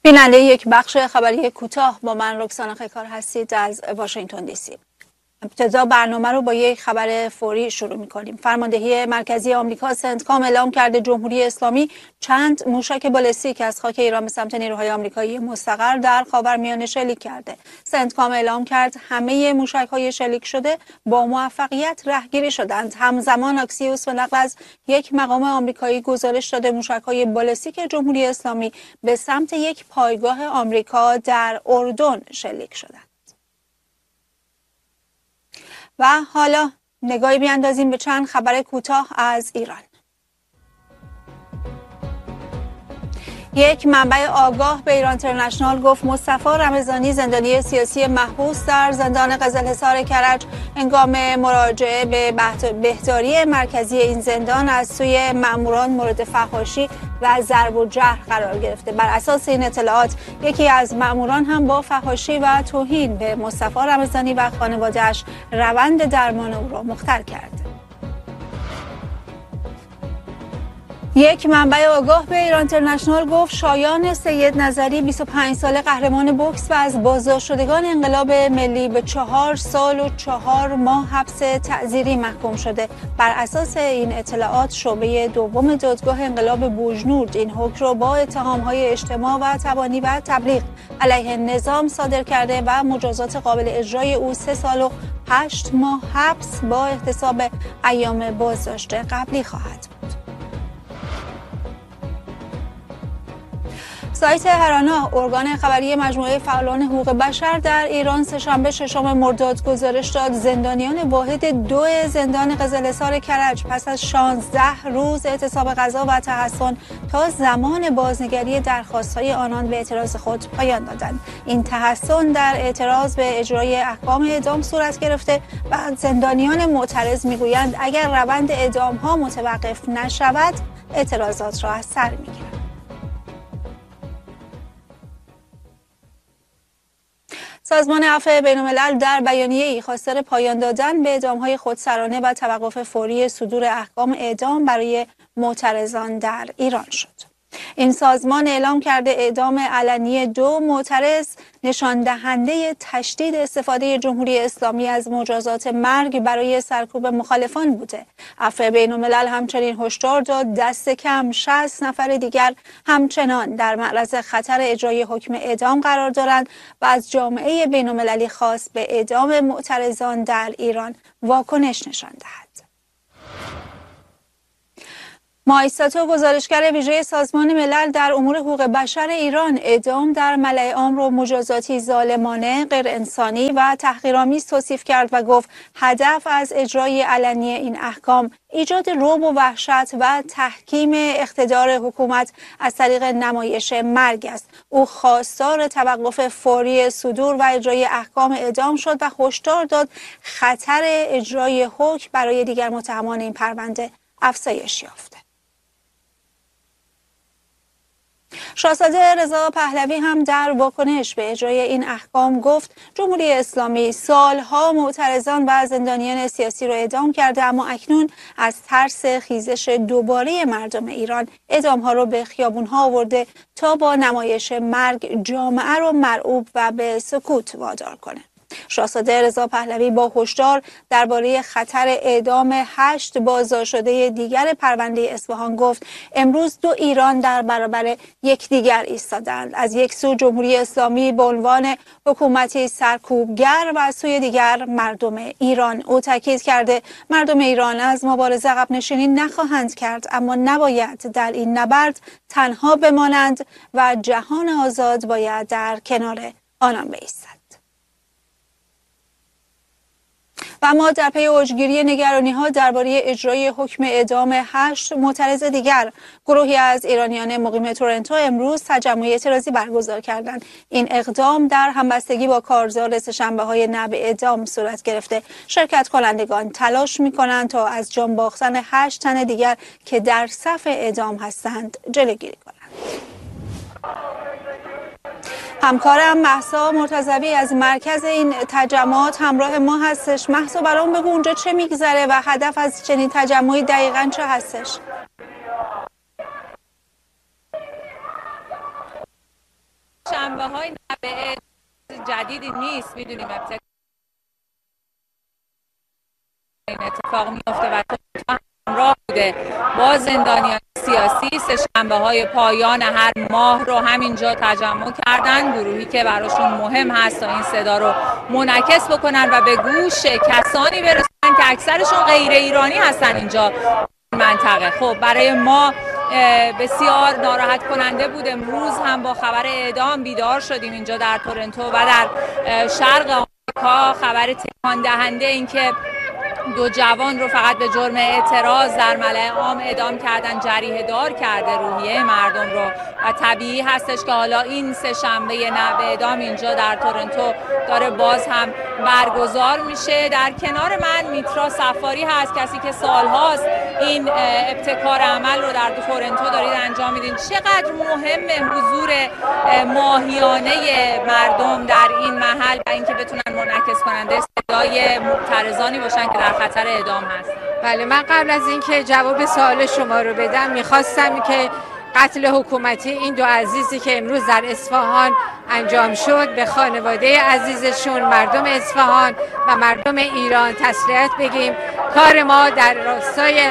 بیننده یک بخش خبری کوتاه با من رکسانا خیکار هستید از واشنگتن دی سی. ابتدا برنامه رو با یک خبر فوری شروع می‌کنیم. فرماندهی مرکزی آمریکا سنتکام اعلام کرده جمهوری اسلامی چند موشک بالستیک از خاک ایران به سمت نیروهای آمریکایی مستقر در خاورمیانه شلیک کرده. سنتکام اعلام کرد همه موشک‌های شلیک شده با موفقیت رهگیری شدند. همزمان اکسیوس به نقل از یک مقام آمریکایی گزارش داده موشک‌های بالستیک جمهوری اسلامی به سمت یک پایگاه آمریکا در اردن شلیک شدند. و حالا نگاهی بیاندازیم به چند خبر کوتاه از ایران. یک منبع آگاه به ایران اینترنشنال گفت مصطفی رمضانی زندانی سیاسی محبوس در زندان قزلحصار کرج هنگام مراجعه به بهداری مرکزی این زندان از سوی ماموران مورد فحاشی و ضرب و جرح قرار گرفته. بر اساس این اطلاعات یکی از ماموران هم با فحاشی و توهین به مصطفی رمضانی و خانواده‌اش روند درمان او را مختل کرد. یک منبع آگاه به ایران اینترنشنال گفت شایان سید نظری 25 ساله قهرمان بوکس و از بازداشت شدگان انقلاب ملی به 4 سال و 4 ماه حبس تعزیری محکوم شده. بر اساس این اطلاعات شعبه دوم دادگاه انقلاب بوجنورد این حکم را با اتهام‌های اجتماع و تبانی و تبلیغ علیه نظام صادر کرده و مجازات قابل اجرای او 3 سال و 8 ماه حبس با احتساب ایام بازداشت قبلی خواهد بود. سایت هرانا ارگان خبری مجموعه فعالان حقوق بشر در ایران سه‌شنبه 6 مرداد گزارش داد زندانیان واحد 2 زندان قزلحصار کرج پس از 16 روز اعتصاب غذا و تحصن تا زمان بازنگری درخواست‌های آنان به اعتراض خود پایان دادند. این تحصن در اعتراض به اجرای احکام اعدام صورت گرفته و زندانیان معترض میگویند اگر روند اعدام‌ها متوقف نشود اعتراضات را از سر میگیرند. سازمان عفو بین‌الملل در بیانیه‌ای خواستار پایان دادن به اعدام‌های خودسرانه و توقف فوری صدور احکام اعدام برای معترضان در ایران شد. این سازمان اعلام کرده اعدام علنی 2 معترض نشان دهنده تشدید استفاده جمهوری اسلامی از مجازات مرگ برای سرکوب مخالفان بوده. عفو بین‌الملل همچنین هشدار داد دست کم 60 نفر دیگر همچنان در معرض خطر اجرای حکم اعدام قرار دارند و از جامعه بین‌المللی خواست به اعدام معترضان در ایران واکنش نشان دهد. مایستاتو گزارشگر ویژه سازمان ملل در امور حقوق بشر ایران اعدام در ملأ عام را مجازاتی ظالمانه، غیر انسانی و تحقیرآمیز توصیف کرد و گفت هدف از اجرای علنی این احکام ایجاد رعب و وحشت و تحکیم اقتدار حکومت از طریق نمایش مرگ است. او خواستار توقف فوری صدور و اجرای احکام اعدام شد و هشدار داد خطر اجرای حکم برای دیگر متهمان این پرونده افزایش یافته. شاهزاده رضا پهلوی هم در واکنش به اجرای این احکام گفت جمهوری اسلامی سالها معترضان و زندانیان سیاسی را اعدام کرده اما اکنون از ترس خیزش دوباره مردم ایران اعدامها را به خیابونها آورده تا با نمایش مرگ جامعه را مرعوب و به سکوت وادار کنه. شاهزاده رضا پهلوی با هشدار درباره خطر اعدام 8 بازداشت شده دیگر پرونده اصفهان گفت امروز 2 ایران در برابر یکدیگر ایستادند. از یک سو جمهوری اسلامی به عنوان حکومتی سرکوبگر و از سوی دیگر مردم ایران. او تاکید کرده مردم ایران از مبارزه عقب نشینی نخواهند کرد اما نباید در این نبرد تنها بمانند و جهان آزاد باید در کنار آنان بایستد. و اما در پی اوجگیری نگرانی‌ها درباره اجرای حکم اعدام 8 معترض دیگر گروهی از ایرانیان مقیم تورنتو امروز تجمع اعتراضی برگزار کردند. این اقدام در همبستگی با کارزار سه‌شنبه‌های نبض اعدام صورت گرفته. شرکت کنندگان تلاش می‌کنند تا از جان باختن 8 تن دیگر که در صف اعدام هستند جلوگیری کنند. همکارم مهسا مرتضوی از مرکز این تجمعات همراه ما هستش. مهسا برام بگو اونجا چه میگذره و هدف از چنین تجمعی دقیقاً چه هستش؟ سه‌شنبه‌های نبع جدیدی نیست. میدونیم این اتفاق میفته و همراه بوده با زندانیان سیاسی. سه‌شنبه‌های پایان هر ماه رو همینجا تجمع کردن، گروهی که براشون مهم هست تا این صدا رو منعکس بکنن و به گوش کسانی برسونن که اکثرشون غیر ایرانی هستن اینجا منطقه. خب برای ما بسیار ناراحت کننده بود. امروز هم با خبر اعدام بیدار شدیم اینجا در تورنتو و در شرق آمریکا. خبر تکان دهنده این که 2 جوان رو فقط به جرم اعتراض در ملأ عام اعدام کردن جریحه دار کرده روحیه مردم رو و طبیعی هستش که حالا این سه‌شنبه نبع اعدام اینجا در تورنتو داره باز هم برگزار میشه. در کنار من میترا صفاری هست، کسی که سالهاست این ابتکار عمل رو در تورنتو دارید انجام میدین. چقدر مهمه حضور ماهیانه مردم در این محل و اینکه بتونن منعکس کننده صدای معترضانی باشن که در خطر اعدام هست؟ بله، من قبل از اینکه جواب سوال شما رو بدم میخواستم که قتل حکومتی این 2 عزیزی که امروز در اصفهان انجام شد به خانواده عزیزشون، مردم اصفهان و مردم ایران تسلیت بگیم. کار ما در راستای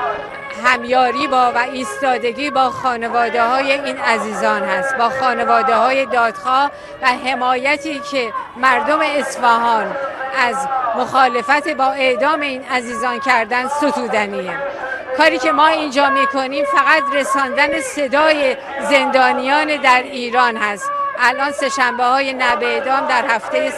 همیاری با و ایستادگی با خانواده های این عزیزان هست، با خانواده های دادخواه و حمایتی که مردم اصفهان از مخالفت با اعدام این عزیزان کردن ستودنیه. کاری که ما اینجا میکنیم فقط رساندن صدای زندانیان در ایران هست. الان سه‌شنبه‌های نبع اعدام در هفته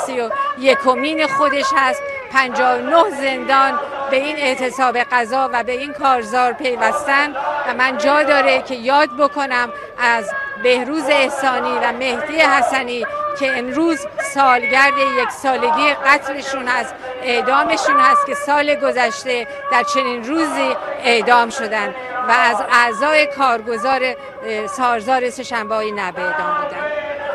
131مین خودش هست. 59 زندان به این اعتصاب قضا و به این کارزار پیوستن و من جا داره که یاد بکنم از بهروز احسانی و مهدی حسنی که امروز سالگرد 1 سالگی قتلشون هست، اعدامشون هست که سال گذشته در چنین روزی اعدام شدن و از اعضای کارگزار سازمان سه‌شنبه‌های نبع اعدام بودن.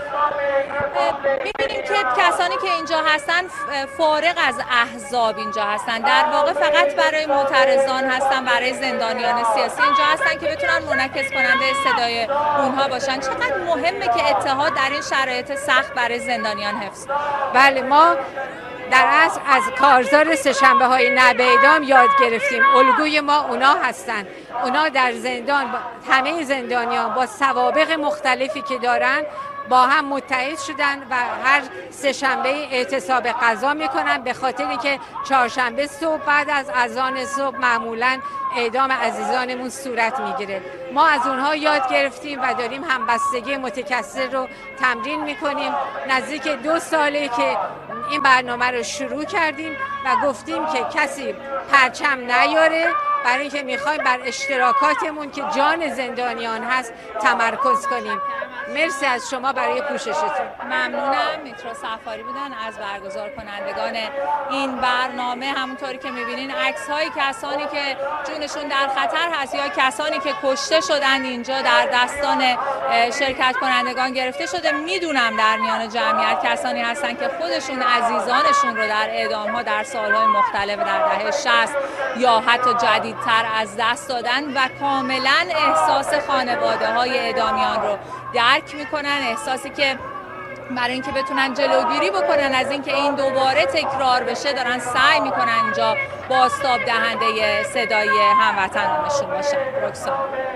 می‌بینیم که کسانی که اینجا هستن فارغ از احزاب اینجا هستن، در واقع فقط برای معترضان هستن، برای زندانیان سیاسی اینجا هستن که بتونن منعکس کننده صدای اونها باشن. چقدر مهمه که اتحاد در این شرایط سخت برای زندانیان حفظ کنه؟ بله، ما در اصل از کارزار سه‌شنبه‌های نبع اعدام یاد گرفتیم. الگوی ما اونا هستن. اونا در زندان همه زندانیان با سوابق مختلفی که دارن با هم متحد شدن و هر سه‌شنبه اعتصاب قضا میکنن به خاطر اینکه چهارشنبه صبح بعد از اذان صبح معمولاً اعدام عزیزانمون صورت میگیره. ما از اونها یاد گرفتیم و داریم همبستگی متکثر رو تمرین میکنیم. نزدیک 2 ساله که این برنامه رو شروع کردیم و گفتیم که کسی پرچم نیاره، برای اینکه میخوایم بر اشتراکاتمون که جان زندانیان هست تمرکز کنیم. مرسی از شما برای کوششتون. ممنونم. میترا صفاری بودن از برگزار کنندگان این برنامه. همونطوری که میبینین عکس های کسانی که جونشون در خطر هست یا کسانی که کشته شدن اینجا در دستان شرکت کنندگان گرفته شده. میدونم در میان جمعیت کسانی هستن که خودشون عزیزانشون رو در اعدام ها در سالهای مختلف در دهه 60 یا حتی جدیدتر از دست دادن و کاملا احساس خانواده های اعدامیان رو درک میکنن، احساسی که برای اینکه بتونن جلوگیری بکنن از اینکه این دوباره تکرار بشه دارن سعی میکنن اینجا بازتاب دهنده صدای هموطنانشون باشن. رکسان.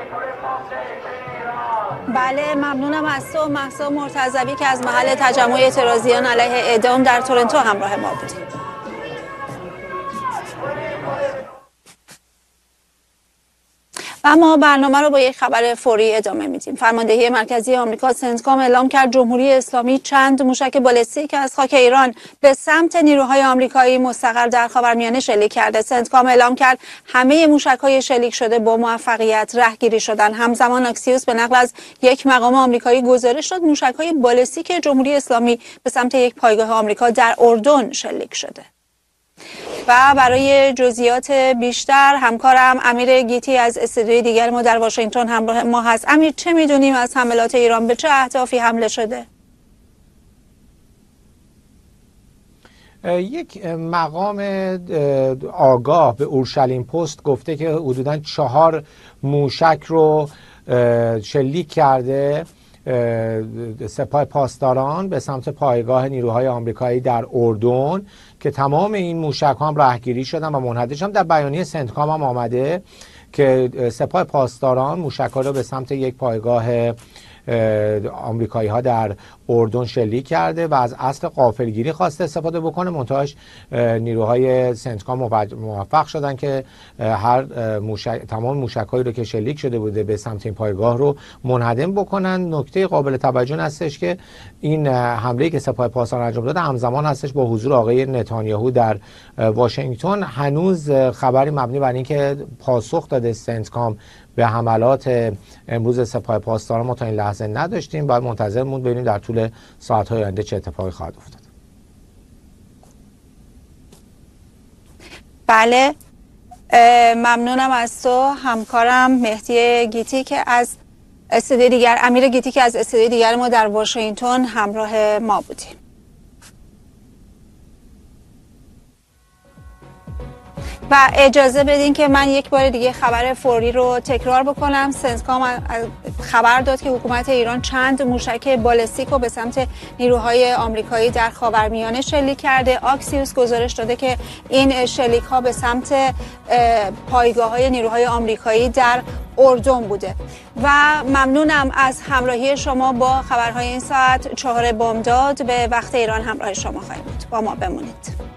بله، ممنونم از تو مهسا مرتضوی که از محل تجمع اعتراضیان علیه اعدام در تورنتو همراه ما بودیم. و اما برنامه رو با یک خبر فوری ادامه میدیم. فرماندهی مرکزی آمریکا سنتکام اعلام کرد جمهوری اسلامی چند موشک بالستیک از خاک ایران به سمت نیروهای آمریکایی مستقر در خاورمیانه شلیک کرده. سنتکام اعلام کرد همه موشک‌های شلیک شده با موفقیت رهگیری شدند. همزمان اکسیوس به نقل از یک مقام آمریکایی گزارش داد موشک‌های بالستیک جمهوری اسلامی به سمت یک پایگاه آمریکا در اردن شلیک شده. و برای جزئیات بیشتر همکارم امیر گیتی از استودیوی دیگر ما در واشنگتن همراه ما هست. امیر، چه میدونیم از حملات ایران؟ به چه اهدافی حمله شده؟ یک مقام آگاه به اورشلیم پست گفته که حدوداً 4 موشک رو شلیک کرده سپاه پاسداران به سمت پایگاه نیروهای آمریکایی در اردن که تمام این موشک ها هم راهگیری شدن و منحدر شدن. در بیانیه سنتکام هم آمده که سپاه پاسداران موشک ها رو به سمت یک پایگاه آمریکایی ها در اردن شلیک کرده و از اصل غافلگیری خواسته استفاده بکنه. منتهاش نیروهای سنتکام موفق شدن که تمام موشک‌هایی رو که شلیک شده بوده به سمت این پایگاه رو منهدم بکنن. نکته قابل توجه هستش که این حمله‌ای که سپاه پاسداران انجام داده همزمان هستش با حضور آقای نتانیاهو در واشنگتن. هنوز خبری مبنی بر اینکه پاسخ داده سنتکام به حملات امروز سپاه پاسداران ما تا این لحظه نداشتیم. باید منتظر موند ببینیم در طول ساعت‌های آینده چه اتفاقی خواهد افتاد. بله، ممنونم از تو همکارم مهدی گیتی که از استودیوی دیگر، امیر گیتی که از استودیوی دیگر ما در واشنگتن همراه ما بودیم. و اجازه بدین که من یک بار دیگه خبر فوری رو تکرار بکنم. سنتکام خبر داد که حکومت ایران چند موشک بالستیک رو به سمت نیروهای آمریکایی در خاورمیانه شلیک کرده. آکسیوس گزارش داده که این شلیک ها به سمت پایگاه های نیروهای آمریکایی در اردن بوده. و ممنونم از همراهی شما با خبرهای این ساعت. 4 بامداد به وقت ایران همراه شما خواهیم بود. با ما بمونید.